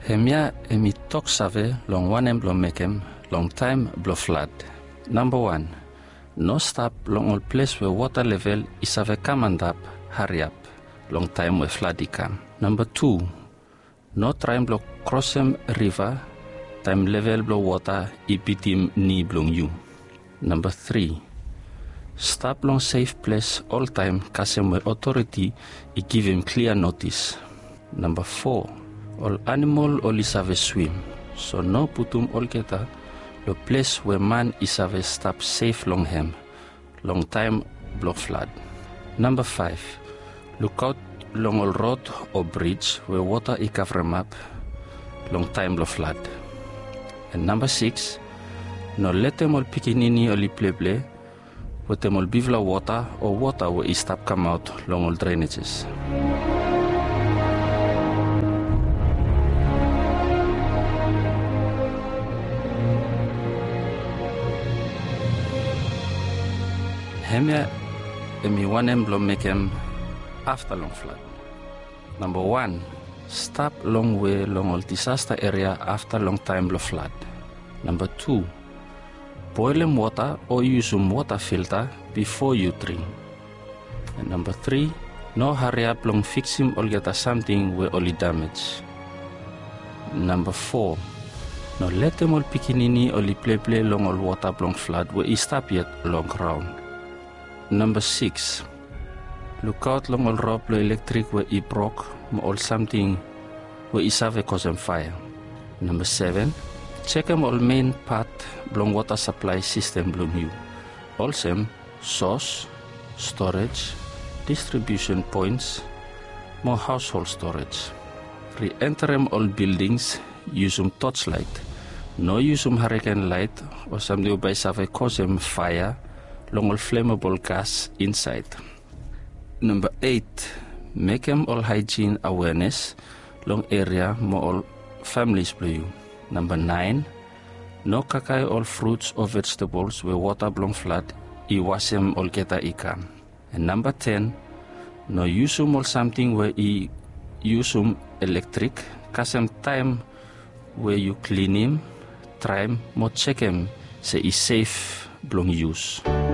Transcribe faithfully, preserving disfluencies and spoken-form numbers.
Hemia emi tok save long wanem blong mekem long time blo flood. Number one, no stop long all place where water level is have come and up, hurry up, long time where flood come. Number two, no try blo cross him river, time level blo water ipitim ni blong you. Number three, stop long safe place all time kasem where authority I give him clear notice. Number four, all animal all is have a swim, so no putum all geta the place where man is have a stop safe long him, long time block flood. Number five, look out long all road or bridge where water I cover up, long time block flood. And number six, no let them all pikinini or play play, with them all bivla water or water where I stop come out long all drainages. Hemia emi wanem blo mekem after long flood. Number one, stop long way long all disaster area after long time blo flood. Number two, boil em water or use some water filter before you drink. And number three, no hurry up long fix him or get something where only damage. Number four, no let them all pikinini only play play long all water long flood where is stop yet long ground. Number six, look out long all rope electric where it broke or something where is have a cause of fire. Number seven, check them all main part long water supply system blue you. Also, source, storage, distribution points, more household storage. Re-enter them all buildings, use some torchlight, no use some hurricane light or something by have a cause of fire long all flammable gas inside. Number eight, make them all hygiene awareness long area more all families blue. Number nine, no kakai all fruits or vegetables where water blong flood I wash them all geta ikam. And number ten, no use them all something where I use them electric kasem time where you clean him, try him, more check him say is safe blong use.